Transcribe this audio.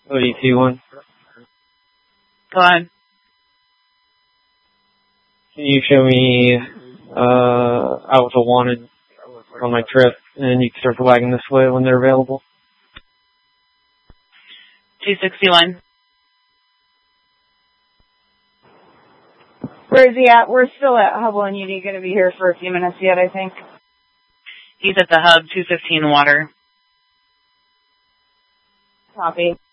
ODT1. Go on. Can you show me Alpha Wanted on my trip, and you can start the wagon this way when they're available? 261. Where is he at? We're still at Hubble and Uni. Going to be here for a few minutes yet, I think. He's at the hub, 215 water. Copy.